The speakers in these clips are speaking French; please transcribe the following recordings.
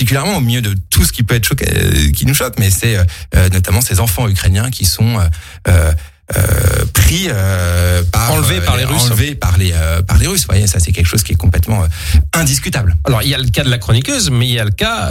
particulièrement au milieu de tout ce qui peut être qui nous choque, mais c'est notamment ces enfants ukrainiens qui sont enlevés par les Russes. Vous voyez, ça c'est quelque chose qui est complètement indiscutable. Alors il y a le cas de la chroniqueuse, mais il y a le cas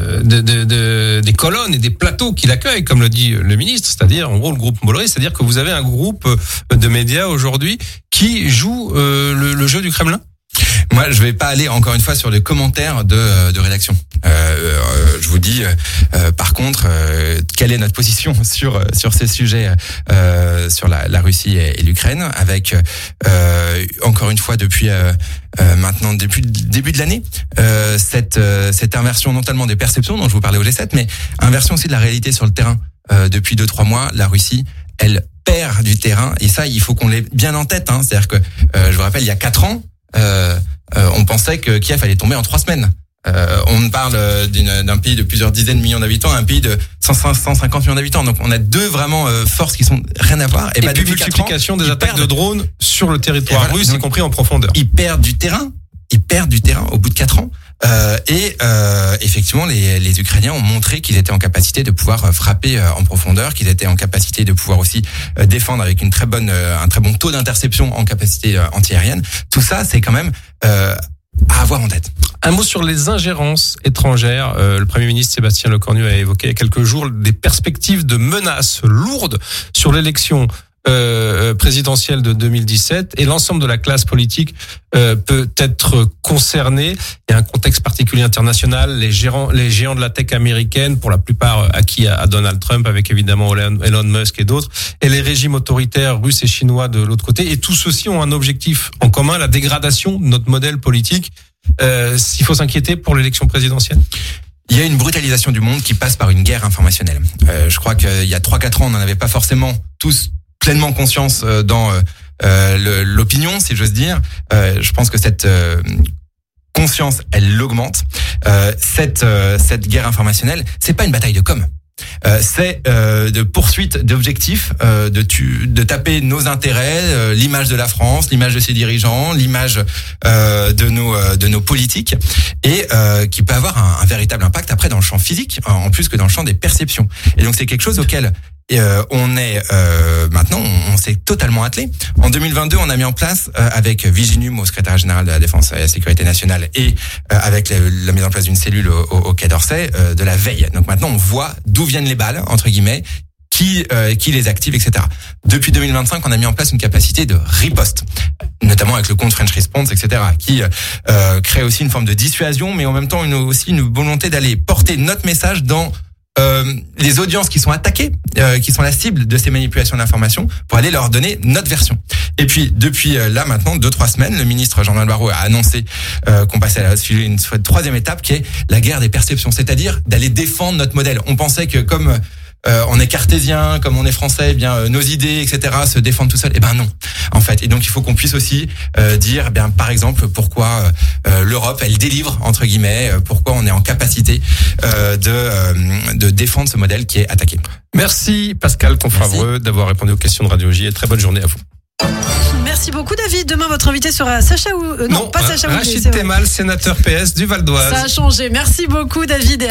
des colonnes et des plateaux qui l'accueillent, comme le dit le ministre, c'est-à-dire en gros le groupe Bolloré, c'est-à-dire que vous avez un groupe de médias aujourd'hui qui joue le jeu du Kremlin. Moi, je vais pas aller encore une fois sur les commentaires de rédaction. Je vous dis, par contre, quelle est notre position sur ces sujets, sur la Russie et l'Ukraine, avec encore une fois depuis maintenant depuis le début de l'année, cette inversion non seulement des perceptions dont je vous parlais au G7, mais inversion aussi de la réalité sur le terrain. Depuis 2-3 mois, la Russie, elle perd du terrain, et ça, il faut qu'on l'ait bien en tête. C'est-à-dire que, je vous rappelle, il y a 4 ans. On pensait que Kiev allait tomber en 3 semaines. On parle d'un pays de plusieurs dizaines de millions d'habitants à un pays de 150 millions d'habitants. Donc on a deux vraiment forces qui sont rien à voir. Et puis multiplication des attaques de drones sur le territoire russe, y compris en profondeur. Ils perdent du terrain au bout de 4 ans. Effectivement, les Ukrainiens ont montré qu'ils étaient en capacité de pouvoir frapper en profondeur, qu'ils étaient en capacité de pouvoir aussi défendre avec un très bon taux d'interception en capacité antiaérienne. Tout ça, c'est quand même à avoir en tête. Un mot sur les ingérences étrangères. Le Premier ministre Sébastien Lecornu a évoqué il y a quelques jours des perspectives de menaces lourdes sur l'élection présidentielle de 2017, et l'ensemble de la classe politique peut être concernée. Il y a un contexte particulier international, les géants de la tech américaine, pour la plupart acquis à Donald Trump, avec évidemment Elon Musk et d'autres, et les régimes autoritaires russes et chinois de l'autre côté. Et tous ceux-ci ont un objectif en commun, la dégradation de notre modèle politique. S'il faut s'inquiéter pour l'élection présidentielle? Il y a une brutalisation du monde qui passe par une guerre informationnelle. Je crois qu'il y a 3-4 ans, on n'en avait pas forcément tous pleinement conscience dans l'opinion, si j'ose dire. Je pense que cette conscience, elle l'augmente. Cette guerre informationnelle, c'est pas une bataille de com'. C'est de poursuite d'objectifs, de taper nos intérêts, l'image de la France, l'image de ses dirigeants, l'image de nos politiques, et qui peut avoir un véritable impact après dans le champ physique, en plus que dans le champ des perceptions. Et donc c'est quelque chose auquel maintenant, on s'est totalement attelé. En 2022, on a mis en place, avec Viginum au secrétaire général de la Défense et la Sécurité nationale, et avec la mise en place d'une cellule au Quai d'Orsay, de la veille. Donc maintenant, on voit d'où viennent les balles, entre guillemets, qui les active, etc. Depuis 2025, on a mis en place une capacité de riposte, notamment avec le compte French Response, etc., qui crée aussi une forme de dissuasion, mais en même temps aussi une volonté d'aller porter notre message dans les audiences qui sont attaquées, qui sont la cible de ces manipulations d'informations, pour aller leur donner notre version. Et puis depuis là maintenant 2-3 semaines, le ministre Jean-Noël Barrot a annoncé qu'on passait à une troisième étape, qui est la guerre des perceptions, c'est-à-dire d'aller défendre notre modèle. On pensait que comme on est cartésien, comme on est français, eh bien nos idées, etc., se défendent tout seuls. Eh ben non, en fait. Et donc il faut qu'on puisse aussi dire, eh bien par exemple, pourquoi l'Europe, elle délivre entre guillemets, pourquoi on est en capacité de défendre ce modèle qui est attaqué. Merci Pascal Confravreux d'avoir répondu aux questions de Radio J, et très bonne journée à vous. Merci beaucoup David. Demain votre invité sera Sacha ou non, pas Sacha Oulier. Rachid Temal, sénateur PS du Val d'Oise. Ça a changé. Merci beaucoup David.